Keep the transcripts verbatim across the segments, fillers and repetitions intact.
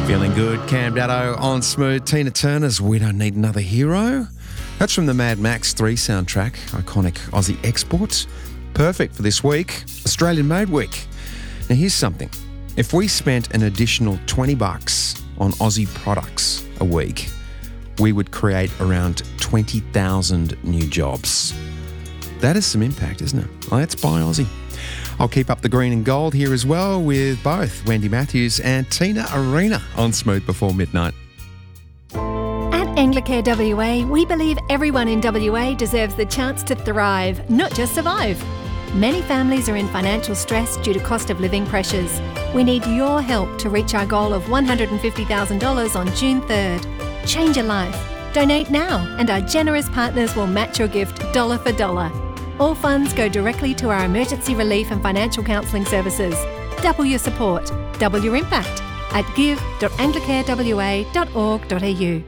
Feeling good, Cam Datto on Smooth. Tina Turner's We Don't Need Another Hero. That's from the Mad Max three soundtrack, iconic Aussie exports. Perfect for this week, Australian Made Week. Now here's something. If we spent an additional twenty bucks on Aussie products a week, we would create around twenty thousand new jobs. That is some impact, isn't it? Let's buy Aussie. I'll keep up the green and gold here as well with both Wendy Matthews and Tina Arena on Smooth before midnight. At Anglicare W A, we believe everyone in W A deserves the chance to thrive, not just survive. Many families are in financial stress due to cost of living pressures. We need your help to reach our goal of one hundred fifty thousand dollars on June third. Change a life. Donate now, and our generous partners will match your gift dollar for dollar. All funds go directly to our emergency relief and financial counselling services. Double your support, double your impact at give dot anglicare w a dot org dot a u.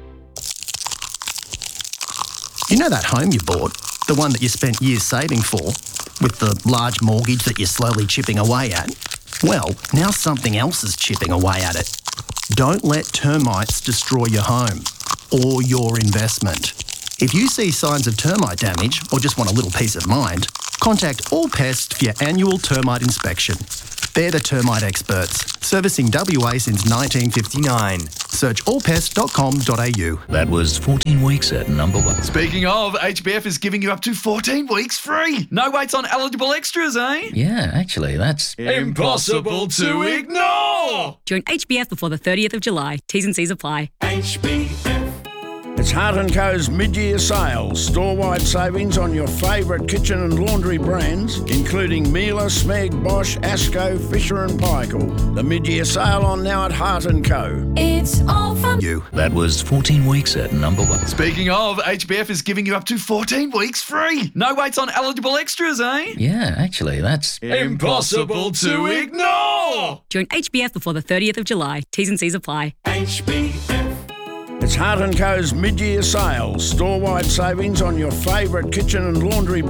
You know that home you bought, the one that you spent years saving for, with the large mortgage that you're slowly chipping away at? Well, now something else is chipping away at it. Don't let termites destroy your home or your investment. If you see signs of termite damage or just want a little peace of mind, contact All Pest for your annual termite inspection. They're the termite experts, servicing W A since nineteen fifty-nine. Search all pest dot com dot a u. That was fourteen weeks at number one. Speaking of, H B F is giving you up to fourteen weeks free. No waits on eligible extras, eh? Yeah, actually, that's impossible to ignore. Join H B F before the thirtieth of July. T's and C's apply. H B F. It's Hart and Co's mid-year sales. Store-wide savings on your favourite kitchen and laundry brands, including Miele, Smeg, Bosch, Asco, Fisher and Paykel. The mid-year sale on now at Hart and Co. It's all from You. that was fourteen weeks at number one. Speaking of, H B F is giving you up to fourteen weeks free. No waits on eligible extras, eh? Yeah, actually, that's Impossible to ignore. Join H B F before the thirtieth of July. T's and C's apply. H B F. It's Hart and Co's mid-year sales. Store-wide savings on your favourite kitchen and laundry